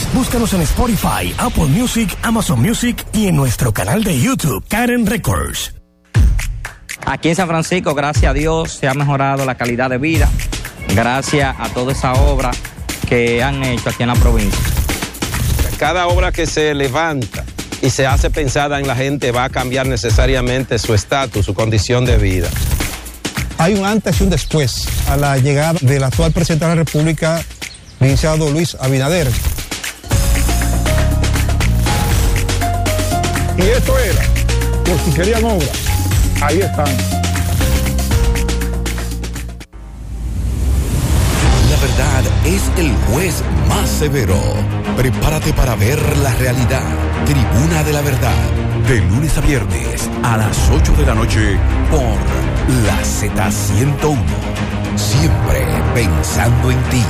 Búscanos en Spotify, Apple Music, Amazon Music y en nuestro canal de YouTube, Karen Records. Aquí en San Francisco, gracias a Dios, se ha mejorado la calidad de vida, gracias a toda esa obra que han hecho aquí en la provincia. Cada obra que se levanta y se hace pensada en la gente va a cambiar necesariamente su estatus, su condición de vida. Hay un antes y un después a la llegada del actual presidente de la República, licenciado Luis Abinader. Y esto era, por si querían obra, ahí están. La verdad es el juez más severo. Prepárate para ver la realidad. Tribuna de la Verdad. De lunes a viernes a las 8 de la noche por la Z101. Siempre pensando en ti.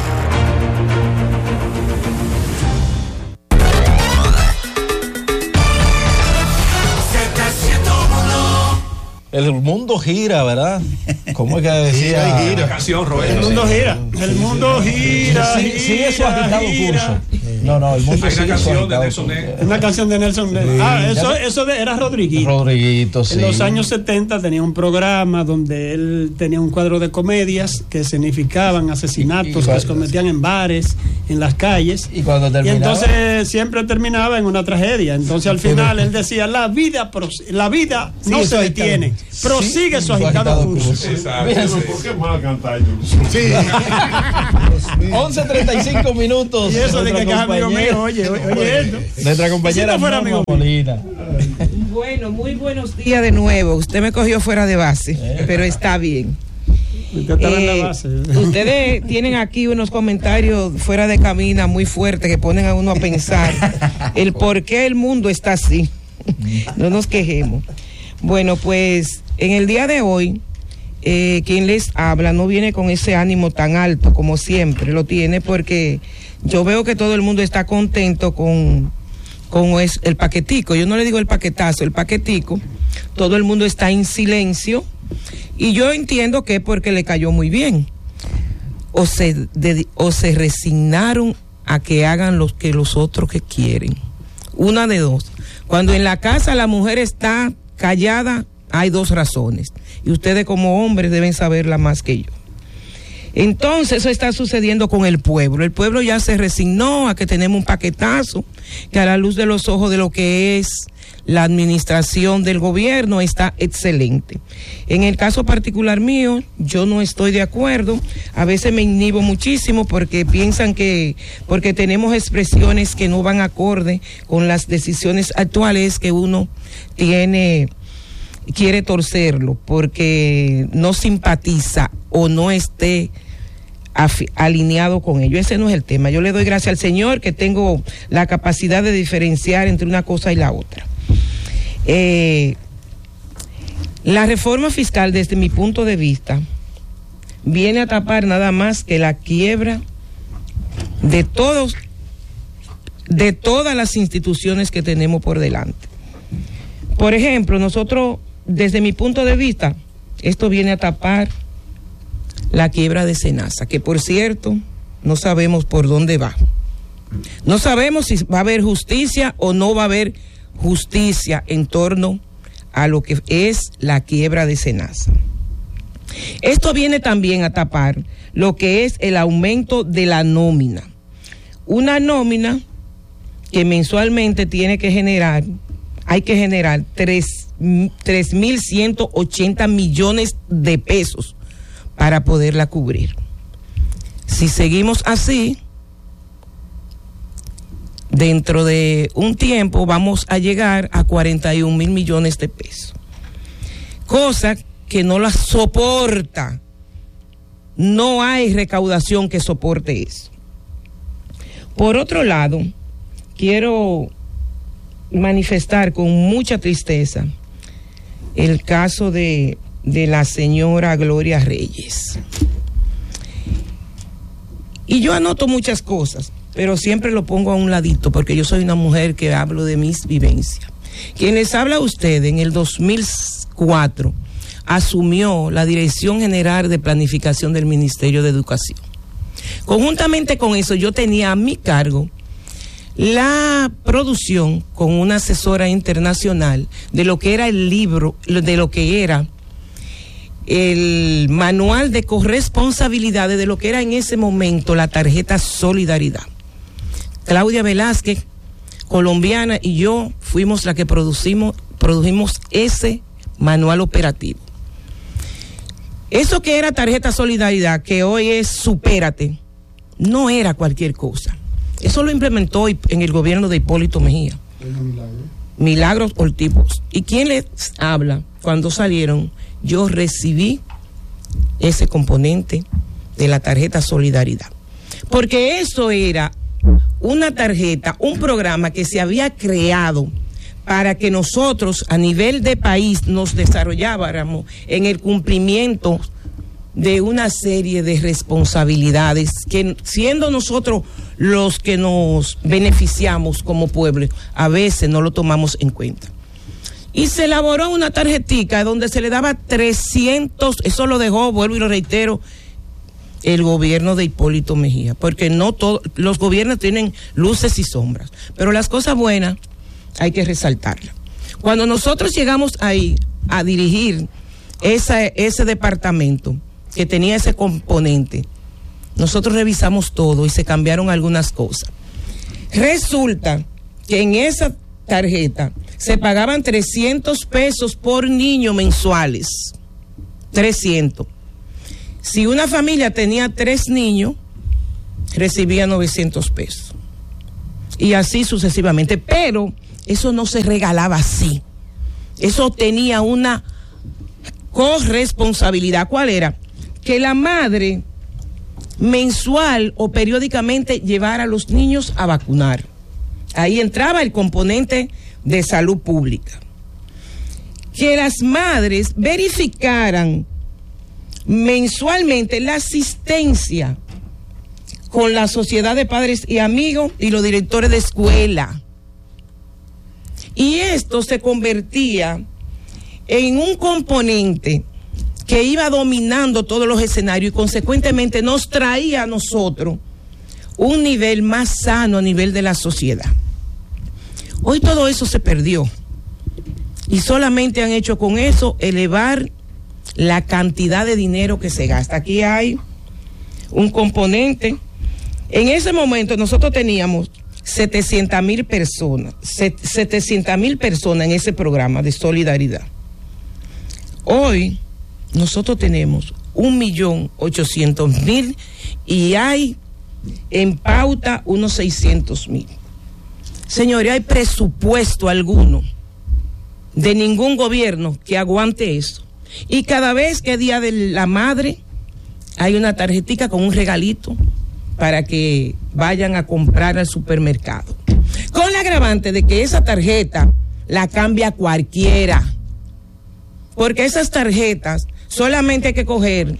El mundo gira, ¿verdad? ¿Cómo es que decía? Gira. La canción, Roberto. El mundo gira. El mundo gira. Sigue su agitado curso. No, el mundo sigue su agitado curso. Una canción de Nelson Ned. Eso era Rodriguito. Rodriguito, sí. En los años 70 tenía un programa donde él tenía un cuadro de comedias que significaban asesinatos que se cometían en bares, en las calles. Y cuando terminaba. Y entonces siempre terminaba en una tragedia. Entonces al final él decía, la vida no se detiene. Prosigue su agitado curso. ¿Por qué mal cantar yo? Sí. 11:35 minutos. Y eso de que es amigo mío, oye esto. Nuestra compañera Molina. Bueno, muy buenos días de nuevo. Usted me cogió fuera de base, pero está bien. Ustedes tienen aquí unos comentarios fuera de cabina muy fuertes que ponen a uno a pensar el por qué el mundo está así. No nos quejemos. Bueno, pues en el día de hoy, quien les habla no viene con ese ánimo tan alto como siempre lo tiene, porque yo veo que todo el mundo está contento con el paquetico. Yo no le digo el paquetazo, el paquetico. Todo el mundo está en silencio y yo entiendo que es porque le cayó muy bien. O se resignaron a que hagan lo que los otros que quieren. Una de dos. Cuando en la casa la mujer está callada, hay dos razones. Y ustedes como hombres deben saberla más que yo. Entonces eso está sucediendo con el pueblo. El pueblo ya se resignó a que tenemos un paquetazo, que a la luz de los ojos de lo que es la administración del gobierno está excelente. En el caso particular mío, yo no estoy de acuerdo. A veces me inhibo muchísimo porque piensan que porque tenemos expresiones que no van acorde con las decisiones actuales que uno quiere torcerlo porque no simpatiza o no esté alineado con ello. Ese no es el tema. Yo le doy gracias al Señor que tengo la capacidad de diferenciar entre una cosa y la otra. La reforma fiscal, desde mi punto de vista, viene a tapar nada más que la quiebra de todas las instituciones que tenemos por delante. Por ejemplo, nosotros, desde mi punto de vista, esto viene a tapar la quiebra de Senasa, que por cierto, no sabemos por dónde va. No sabemos si va a haber justicia o no va a haber justicia en torno a lo que es la quiebra de Senasa. Esto viene también a tapar lo que es el aumento de la nómina. Una nómina que mensualmente hay que generar 3.180 millones de pesos para poderla cubrir. Si seguimos así, dentro de un tiempo vamos a llegar a 41.000 millones de pesos. Cosa que no la soporta. No hay recaudación que soporte eso. Por otro lado, quiero manifestar con mucha tristeza el caso de la señora Gloria Reyes. Y yo anoto muchas cosas, pero siempre lo pongo a un ladito porque yo soy una mujer que hablo de mis vivencias. Quien les habla a usted en el 2004 asumió la Dirección General de Planificación del Ministerio de Educación. Conjuntamente con eso yo tenía a mi cargo la producción con una asesora internacional de lo que era el libro, de lo que era el manual de corresponsabilidades de lo que era en ese momento la tarjeta Solidaridad. Claudia Velázquez, colombiana, y yo fuimos la que produjimos ese manual operativo. Eso que era tarjeta Solidaridad, que hoy es Supérate, no era cualquier cosa. Eso lo implementó en el gobierno de Hipólito Mejía. Milagros Ortiz. ¿Y quién les habla? Cuando salieron, yo recibí ese componente de la tarjeta Solidaridad. Porque eso era una tarjeta, un programa que se había creado para que nosotros a nivel de país nos desarrolláramos en el cumplimiento de una serie de responsabilidades que, siendo nosotros los que nos beneficiamos como pueblo, a veces no lo tomamos en cuenta. Y se elaboró una tarjetica donde se le daba 300, eso lo dejó, vuelvo y lo reitero, el gobierno de Hipólito Mejía, porque no todos los gobiernos tienen luces y sombras, pero las cosas buenas hay que resaltarlas. Cuando nosotros llegamos ahí a dirigir ese departamento que tenía ese componente, nosotros revisamos todo y se cambiaron algunas cosas. Resulta que en esa tarjeta se pagaban 300 pesos por niño mensuales. 300. Si una familia tenía 3 niños, recibía 900 pesos. Y así sucesivamente. Pero eso no se regalaba así. Eso tenía una corresponsabilidad. ¿Cuál era? Que la madre mensual o periódicamente llevara a los niños a vacunar. Ahí entraba el componente de salud pública. Que las madres verificaran mensualmente la asistencia con la sociedad de padres y amigos y los directores de escuela. Y esto se convertía en un componente que iba dominando todos los escenarios y consecuentemente nos traía a nosotros un nivel más sano a nivel de la sociedad. Hoy todo eso se perdió y solamente han hecho con eso elevar la cantidad de dinero que se gasta. Aquí hay un componente. En ese momento nosotros teníamos 700,000 personas, 700,000 personas en ese programa de solidaridad. Hoy nosotros tenemos 1.800.000 y hay en pauta unos 600,000. Señores, hay presupuesto alguno de ningún gobierno que aguante eso. Y cada vez que es Día de la Madre, hay una tarjetica con un regalito para que vayan a comprar al supermercado. Con la agravante de que esa tarjeta la cambia cualquiera. Porque esas tarjetas solamente hay que coger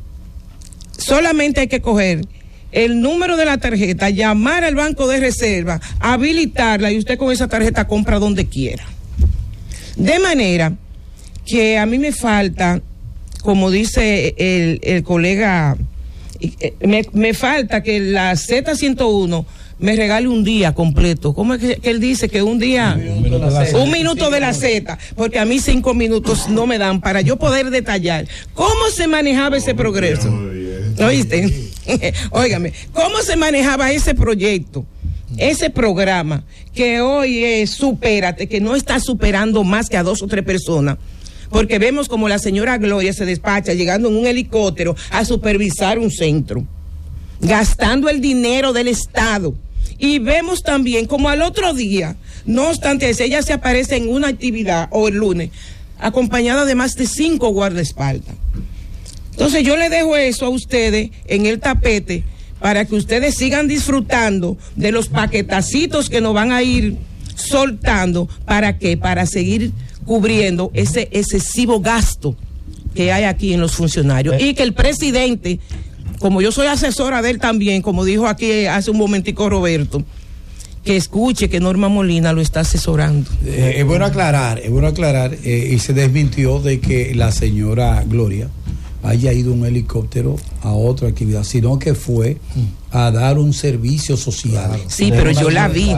el número de la tarjeta, llamar al banco de reserva, habilitarla y usted con esa tarjeta compra donde quiera. De manera que a mí me falta, como dice el colega, me falta que la Z101 me regale un día completo. ¿Cómo es que él dice que un día? Un minuto de la Z, porque a mí 5 minutos no me dan para yo poder detallar cómo se manejaba ese progreso. ¿Oíste? Óigame, ¿cómo se manejaba ese proyecto? Ese programa que hoy es Supérate, que no está superando más que a 2 o 3 personas, porque vemos como la señora Gloria se despacha llegando en un helicóptero a supervisar un centro, gastando el dinero del Estado. Y vemos también como al otro día, no obstante eso, ella se aparece en una actividad o el lunes, acompañada de más de 5 guardaespaldas. Entonces yo le dejo eso a ustedes en el tapete para que ustedes sigan disfrutando de los paquetacitos que nos van a ir soltando. ¿Para qué? Para seguir cubriendo ese excesivo gasto que hay aquí en los funcionarios. Y que el presidente, como yo soy asesora de él también, como dijo aquí hace un momentico Roberto, que escuche que Norma Molina lo está asesorando. Es bueno aclarar, y se desmintió de que la señora Gloria haya ido un helicóptero a otra actividad, sino que fue a dar un servicio social. Sí, pero yo la vi.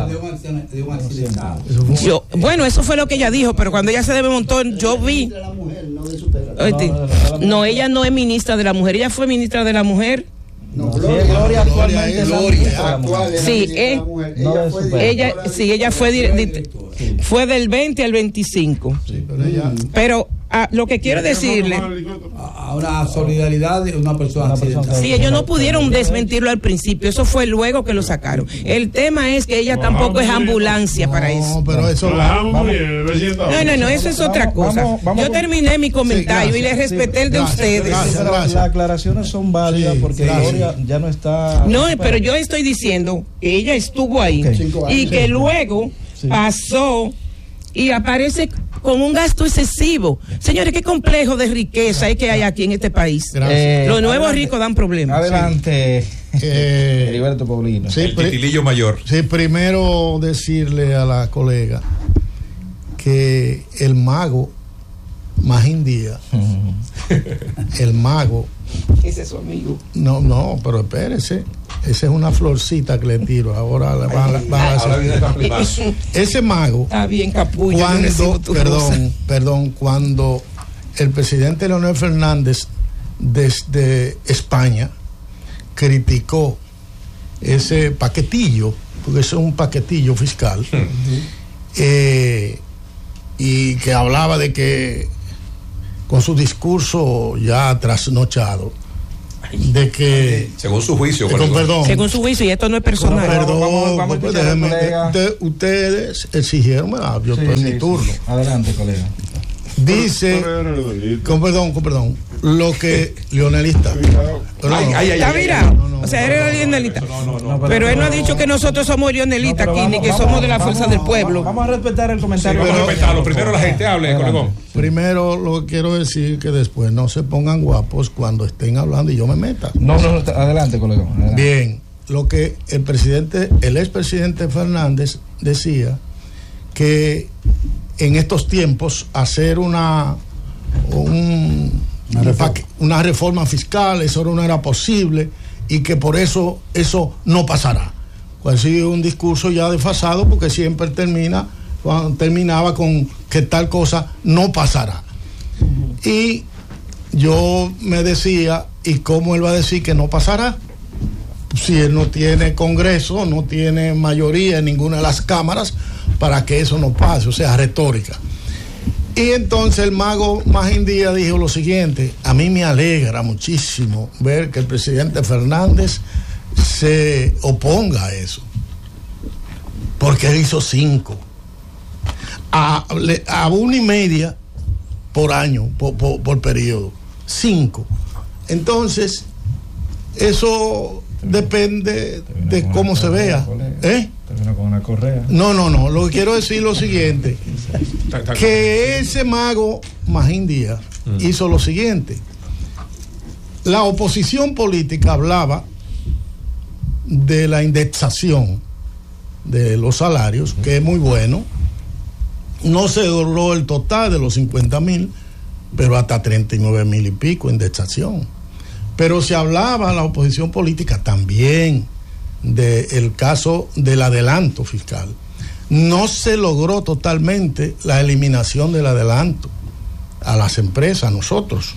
Bueno, eso fue lo que ella dijo, pero cuando ella se desmontó, yo vi. No, ella no es ministra de la mujer, ella fue ministra de la mujer. No, Gloria actualmente. Sí, ella fue del 20 al 25. Sí, pero lo que quiero decirle, a una solidaridad de una persona accidentada. Sí, ellos no pudieron desmentirlo al principio, eso fue luego que lo sacaron. El tema es que ella tampoco es ambulancia para eso. No, pero eso no, eso es otra cosa. Yo terminé mi comentario y le respeté el de ustedes. Las aclaraciones son válidas porque Gloria ya no está. No, pero yo estoy diciendo que ella estuvo ahí y que luego pasó y aparece con un gasto excesivo. Señores, qué complejo de riqueza es que hay aquí en este país. Los nuevos ricos dan problemas. Adelante, Heriberto Paulino. Sí, el titilillo mayor. Sí, primero decirle a la colega que el mago Magín Díaz, el mago. Ese es su amigo. No, pero espérese. Esa es una florcita que le tiro. Ahora le van a hacer. Ese mago. Está bien, capullo. Cuando el presidente Leonel Fernández desde España criticó ese paquetillo, porque eso es un paquetillo fiscal, y que hablaba de que con su discurso ya trasnochado, de que según su juicio, según su juicio, y esto no es personal. Vamos, ustedes exigieron, yo estoy en mi turno. Adelante, colega. Dice, con perdón, lo que Leonelista. Está virado. O sea, eres Leonelista. Pero él no ha dicho que nosotros somos Leonelistas aquí, ni que somos de la fuerza del pueblo. Vamos a respetar el comentario. Vamos a respetarlo. Primero la gente hable, colegón. Primero lo que quiero decir que después no se pongan guapos cuando estén hablando y yo me meta. No, adelante, colegón. Bien, lo que el expresidente Fernández decía, que en estos tiempos hacer una reforma fiscal, eso no era posible y que por eso no pasará. Pues sí, un discurso ya desfasado porque siempre terminaba con que tal cosa no pasará. Y yo me decía, ¿y cómo él va a decir que no pasará? Si él no tiene Congreso, no tiene mayoría en ninguna de las cámaras para que eso no pase, o sea, retórica. Y entonces el mago Magín Díaz dijo lo siguiente: a mí me alegra muchísimo ver que el presidente Fernández se oponga a eso, porque él hizo 5 a 1.5 por año, por periodo, 5. Entonces eso depende de cómo se vea. Termina con una correa. No, lo que quiero decir es lo siguiente, que ese mago Magín Díaz hizo lo siguiente. La oposición política hablaba de la indexación de los salarios, que es muy bueno. No se dobló el total de los 50,000, pero hasta 39,000 y pico indexación. Pero se hablaba la oposición política también del caso del adelanto fiscal. No se logró totalmente la eliminación del adelanto a las empresas, a nosotros,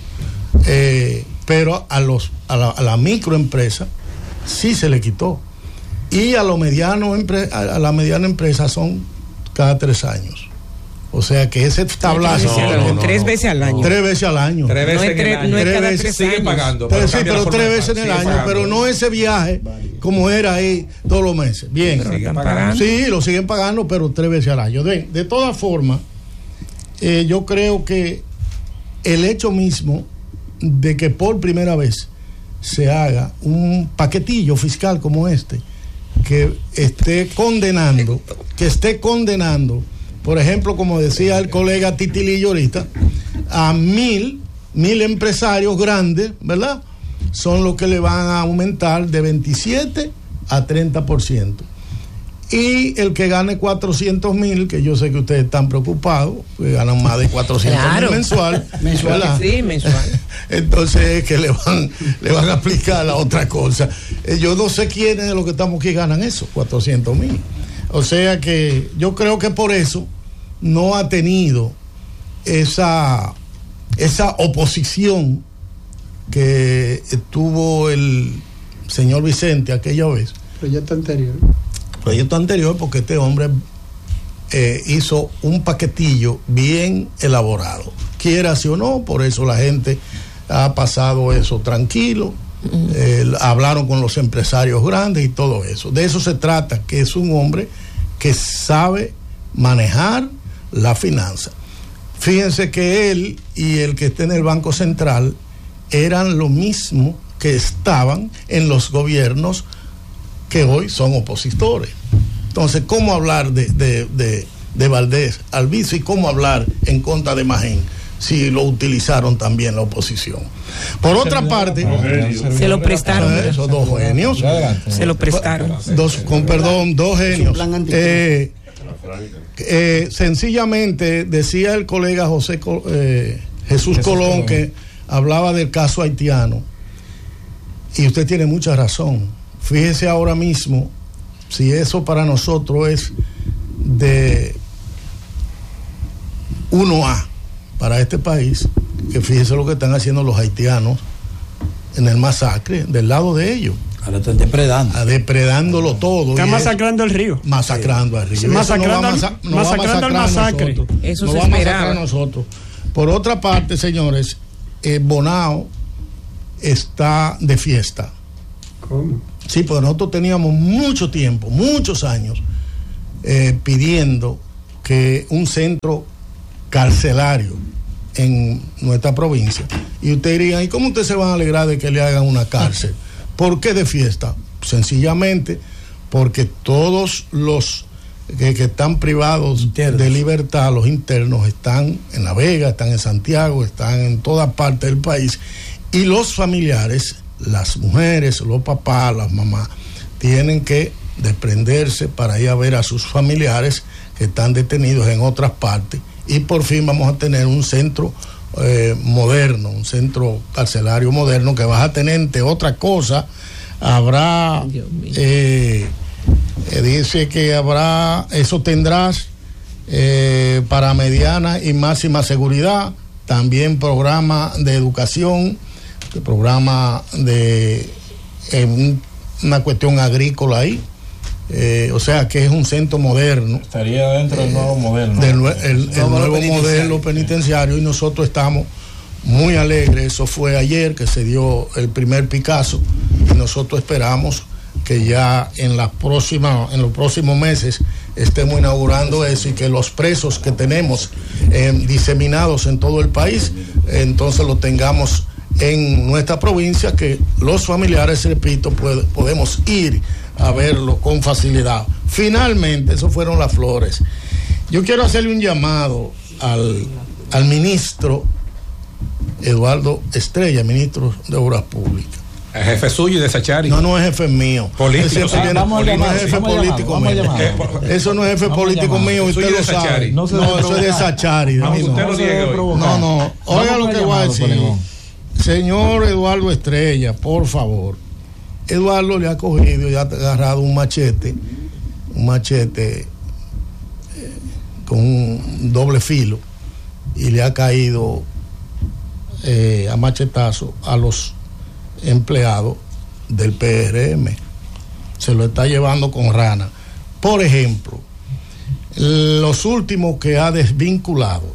pero a la microempresa sí se le quitó, y a la mediana empresa son cada 3 años. O sea que ese tablazo. 3 veces al año. 3 veces al año. 3 veces en el año. 3 veces siguen pagando. Pero sí, pero 3 veces en el año. Pero no ese viaje como era ahí todos los meses. Bien. Sí, lo siguen pagando, pero 3 veces al año. De todas formas, yo creo que el hecho mismo de que por primera vez se haga un paquetillo fiscal como este, que esté condenando, por ejemplo, como decía el colega Titilillo ahorita, a 1,000 empresarios grandes, ¿verdad? Son los que le van a aumentar de 27 a 30%. Y el que gane 400,000, que yo sé que ustedes están preocupados, que ganan más de 400,000 mensual. Sí, mensual. entonces es que le van a aplicar la otra cosa. Yo no sé quiénes de los que estamos aquí ganan eso, 400,000. O sea que yo creo que por eso no ha tenido esa oposición que tuvo el señor Vicente aquella vez. Proyecto anterior, porque este hombre hizo un paquetillo bien elaborado, quiera sí o no, por eso la gente ha pasado eso tranquilo. Hablaron con los empresarios grandes y todo eso. De eso se trata, que es un hombre que sabe manejar la finanza. Fíjense que él y el que está en el Banco Central eran lo mismo que estaban en los gobiernos que hoy son opositores. Entonces, ¿cómo hablar de Valdés Albizu y cómo hablar en contra de Magín si lo utilizaron también la oposición? Por otra parte, se lo prestaron. Esos dos genios. Se lo prestaron. Dos genios. Sencillamente decía el colega Jesús Colón que hablaba del caso haitiano, y usted tiene mucha razón. Fíjese ahora mismo, si eso para nosotros es de 1A para este país, que fíjese lo que están haciendo los haitianos en el masacre del lado de ellos. Ahora están depredando. Depredándolo todo. Están masacrando el río. Masacrando al río. Sí. Masacrando el masacre. Eso nos se va a masacrar esperaba. a nosotros. Por otra parte, señores, Bonao está de fiesta. ¿Cómo? Sí, porque nosotros teníamos mucho tiempo, muchos años, pidiendo que un centro carcelario en nuestra provincia. Y usted diría, ¿y cómo ustedes se van a alegrar de que le hagan una cárcel? ¿Por qué de fiesta? Sencillamente porque todos los que están privados internos de libertad, los internos, están en La Vega, están en Santiago, están en toda parte del país, y los familiares, las mujeres, los papás, las mamás, tienen que desprenderse para ir a ver a sus familiares que están detenidos en otras partes, y por fin vamos a tener un centro moderno, un centro carcelario moderno, que vas a tener, entre otras cosas, habrá dice que habrá, eso tendrás para mediana y máxima seguridad, también programa de educación, programa de una cuestión agrícola ahí, o sea que es un centro moderno. Estaría dentro del nuevo modelo. El nuevo modelo penitenciario, y nosotros estamos muy alegres. Eso fue ayer que se dio el primer Picasso, y nosotros esperamos que ya en los próximos meses estemos inaugurando eso, y que los presos que tenemos diseminados en todo el país, entonces lo tengamos en nuestra provincia, que los familiares, repito, podemos ir a verlo con facilidad. Finalmente, eso fueron las flores. Yo quiero hacerle un llamado al ministro Eduardo Estrella, ministro de Obras Públicas. ¿El jefe suyo y de Sachari? No es jefe mío. Político. No es jefe político mío. Eso no es jefe político mío, usted lo sabe. No, eso es de Sachari. No. Oiga lo que voy a decir. Señor Eduardo Estrella, por favor. Eduardo le ha cogido y ha agarrado un machete con un doble filo, y le ha caído a machetazo a los empleados del PRM. Se lo está llevando con rana. Por ejemplo, los últimos que ha desvinculado,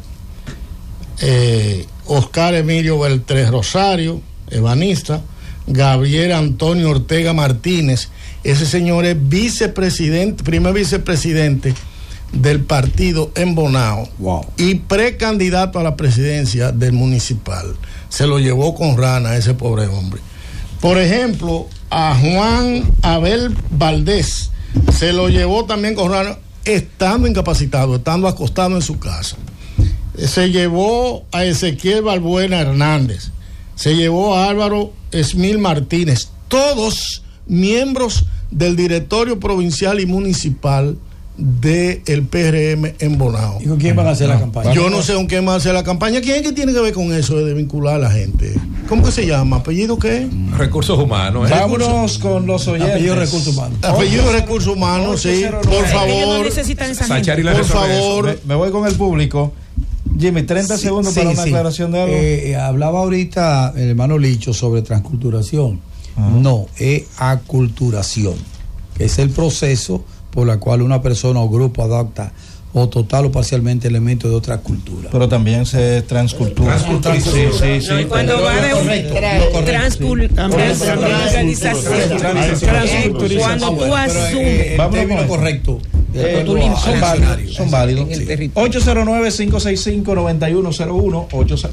Oscar Emilio Beltrés Rosario, ebanista, Gabriel Antonio Ortega Martínez, ese señor es primer vicepresidente del partido en Bonao, y precandidato a la presidencia del municipal. Se lo llevó con rana ese pobre hombre. Por ejemplo, a Juan Abel Valdés se lo llevó también con rana, estando incapacitado, estando acostado en su casa. Se llevó a Ezequiel Balbuena Hernández, se llevó a Álvaro Esmil Martínez, todos miembros del directorio provincial y municipal del PRM en Bonao. ¿Y con quién van a hacer la campaña? Yo no sé con quién van a hacer la campaña. ¿Quién es que tiene que ver con eso de vincular a la gente? ¿Cómo que se llama? ¿Apellido qué? Recursos humanos. Vámonos con los oyentes. Apellido recursos humanos. Apellido recursos humanos, sí. Por favor. Por favor. Me voy con el público. Jimmy, 30 segundos para una aclaración de algo. Hablaba ahorita el hermano Licho sobre transculturación. No, es aculturación, que es el proceso por el cual una persona o grupo adopta o total o parcialmente elementos de otra cultura. Pero también se transcultura. Sí. Cuando va de cuando tú asumes. Vamos con lo correcto. Son válidos. 809-565-9101,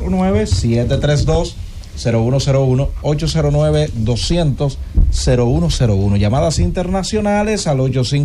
809-732-0101, 809-200-0101. Llamadas internacionales al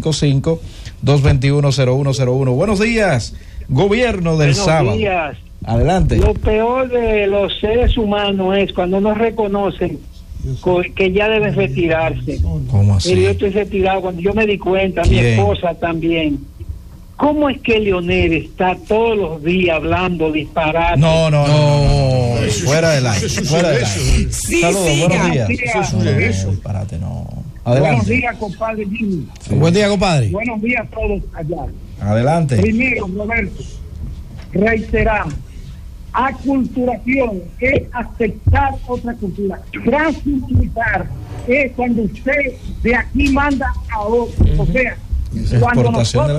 855-221-0101. Buenos días, gobierno del sábado. Buenos días. Adelante. Lo peor de los seres humanos es cuando no reconocen que ya deben retirarse. ¿Cómo así? Yo estoy retirado cuando yo me di cuenta, mi esposa también. ¿Cómo es que Leonel está todos los días hablando, disparando? No. Fuera del aire. Saludos, buenos días. Disparate, no. Adelante. Buenos días, compadre Jimmy. Buen día, compadre. Buenos días a todos allá. Adelante. Primero, Roberto, reiteramos, aculturación es aceptar otra cultura. Transculturizar es cuando usted de aquí manda a otro. O sea, cuando nosotros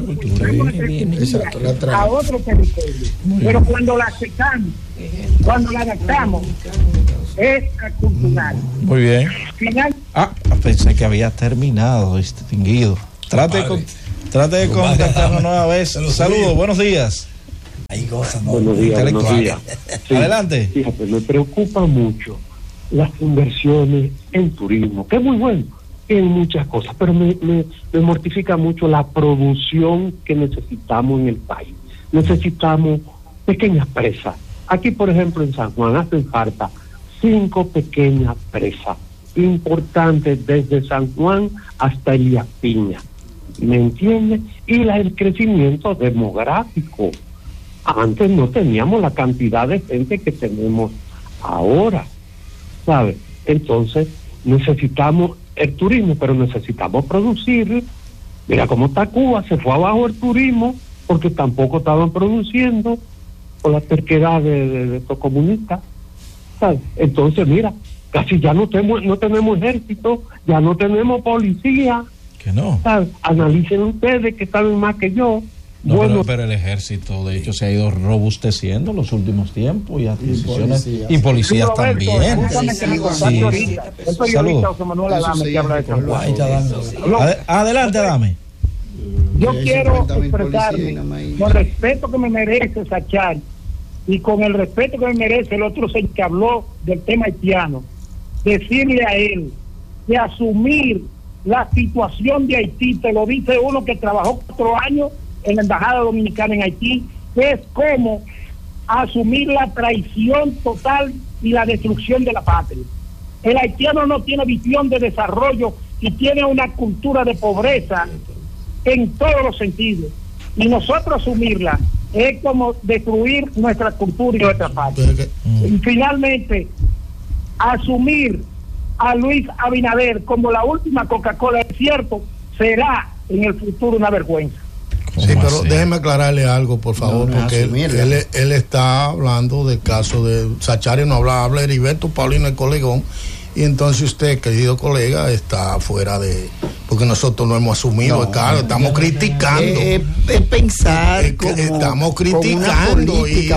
a otro territorio. Pero cuando la aceptamos, cuando la adaptamos, es acultural. Muy bien. Final. Pensé que había terminado, distinguido. Trate de contactarnos nueva vez. Saludos, buenos días. Buenos días. Sí, adelante. Fíjate, me preocupa mucho las inversiones en turismo, que es muy bueno en muchas cosas, pero me mortifica mucho la producción que necesitamos en el país. Necesitamos pequeñas presas. Aquí, por ejemplo, en San Juan hacen falta 5 pequeñas presas importantes desde San Juan hasta Elías Piña. ¿Me entiendes? Y el crecimiento demográfico. Antes no teníamos la cantidad de gente que tenemos ahora, ¿sabes? Entonces necesitamos el turismo, pero necesitamos producir. Mira cómo está Cuba, se fue abajo el turismo porque tampoco estaban produciendo por la terquedad de estos comunistas, ¿sabes? Entonces mira, casi ya no tenemos ejército, ya no tenemos policía. Que no. ¿Sabes? Analicen ustedes que saben más que yo. No, bueno, pero el ejército de hecho se ha ido robusteciendo en los últimos tiempos y adquisiciones y policías también. Saludos. Adelante, dame. Yo quiero expresarme con el respeto que me merece Sachar y con el respeto que me merece el otro señor que habló del tema haitiano, decirle a él que asumir la situación de Haití, te lo dice uno que trabajó 4 años en la Embajada Dominicana en Haití, es como asumir la traición total y la destrucción de la patria. El haitiano no tiene visión de desarrollo y tiene una cultura de pobreza en todos los sentidos. Y nosotros asumirla es como destruir nuestra cultura y nuestra patria. Y finalmente, asumir a Luis Abinader como la última Coca-Cola del desierto será en el futuro una vergüenza. Sí, pero déjeme aclararle algo, por favor, porque él está hablando del caso de Sachari, no habla de Heriberto Paulino el Colegón, y entonces usted, querido colega, está fuera de... Porque nosotros no hemos asumido, claro, estamos criticando. Estamos criticando y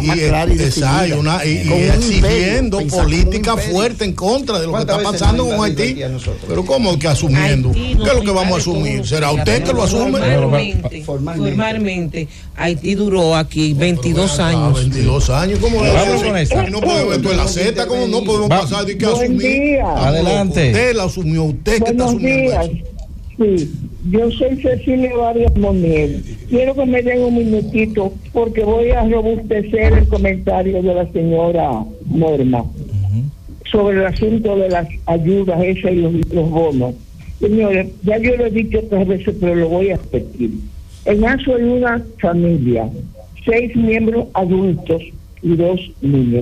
exigiendo política fuerte en contra de lo que está pasando con Haití. Pero ¿cómo que asumiendo? ¿Qué es lo que vamos a asumir? ¿Será usted que lo asume? Formalmente, Haití duró aquí 22 años. 22 años, ¿cómo no podemos ver la Z, ¿cómo no podemos pasar de que asumir? Adelante. Usted la asumió, usted que está asumiendo eso. Sí, yo soy Cecilia Varias Moniel. Quiero que me den un minutito porque voy a robustecer el comentario de la señora Norma sobre el asunto de las ayudas esas y los bonos. Señores, ya yo lo he dicho 3 veces, pero lo voy a repetir. En caso de una familia, 6 miembros adultos y 2 niños,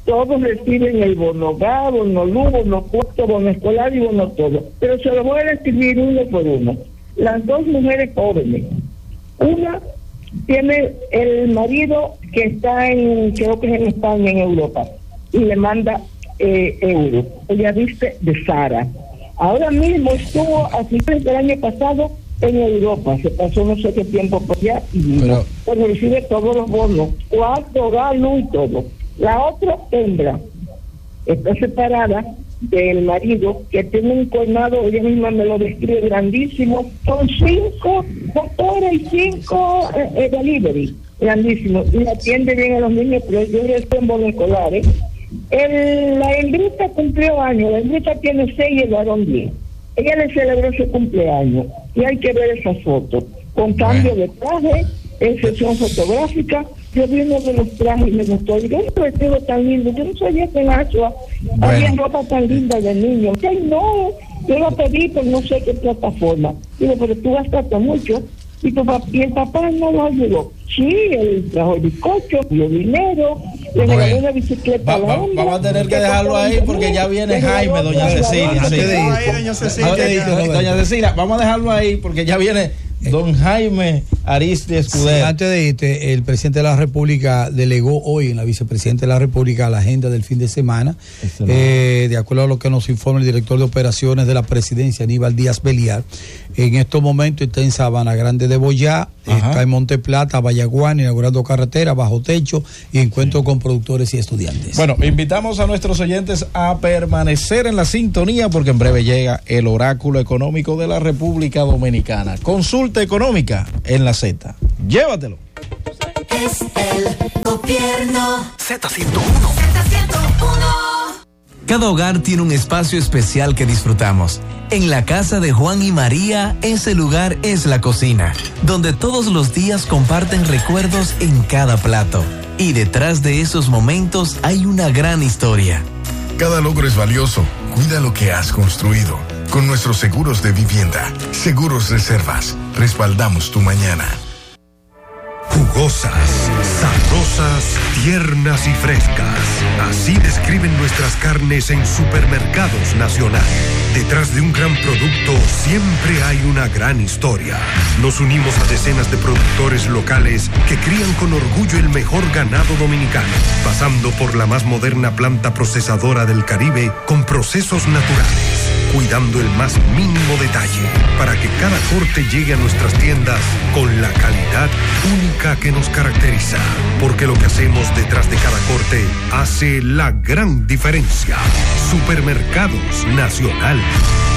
todos reciben el bono hogar, bono luz, bono cuarto, bono escolar y bono todo. Pero se lo voy a describir uno por uno. Las dos mujeres jóvenes. Una tiene el marido que está creo que es en España, en Europa, y le manda euros. Ella viste de Sara. Ahora mismo estuvo a finales del año pasado en Europa, se pasó no sé qué tiempo por allá y pero recibe todos los bonos, cuarto, hogar, luz y todo. La otra hembra está separada del marido, que tiene un colmado, ella misma me lo describe, grandísimo, con 5 motores y 5 delivery, grandísimo, y atiende bien a los niños, pero yo estoy en bonos escolares. La hembrita cumplió años, la hembrita tiene 6 y el varón 10. Ella le celebró su cumpleaños y hay que ver esa foto, con cambio de traje, en sesión fotográfica. Yo vi uno de los trajes y me gustó. Digo, este vestido tan lindo. Yo no sabía que en Asua había ropa tan linda de niño. Ay, no, yo lo pedí por no sé qué plataforma. Digo, pero tú gastaste mucho y el papá no lo ayudó. Sí, él trajo el bizcocho, dio dinero, le regaló una bicicleta. Vamos a tener que dejarlo ahí porque ya viene Jaime, doña Cecilia. Doña Cecilia, vamos a dejarlo ahí porque ya viene don Jaime Ariste Escudero. Sí, antes de irte, el presidente de la República delegó hoy en la vicepresidenta de la República la agenda del fin de semana. De acuerdo a lo que nos informa el director de operaciones de la presidencia, Aníbal Díaz Beliar, en estos momentos está en Sabana Grande de Boyá, está en Monte Plata, Vallaguana, inaugurando carretera, bajo techo y encuentro con productores y estudiantes. Bueno, invitamos a nuestros oyentes a permanecer en la sintonía porque en breve llega el oráculo económico de la República Dominicana. Consulta económica en la Z. Llévatelo. Es el gobierno. Z101. Cada hogar tiene un espacio especial que disfrutamos. En la casa de Juan y María, ese lugar es la cocina, donde todos los días comparten recuerdos en cada plato. Y detrás de esos momentos hay una gran historia. Cada logro es valioso. Cuida lo que has construido. Con nuestros seguros de vivienda, Seguros Reservas, respaldamos tu mañana. Jugosas, sabrosas, tiernas y frescas. Así describen nuestras carnes en Supermercados Nacional. Detrás de un gran producto siempre hay una gran historia. Nos unimos a decenas de productores locales que crían con orgullo el mejor ganado dominicano, pasando por la más moderna planta procesadora del Caribe con procesos naturales, cuidando el más mínimo detalle para que cada corte llegue a nuestras tiendas con la calidad única que nos caracteriza, porque lo que hacemos detrás de cada corte hace la gran diferencia. Supermercados Nacional,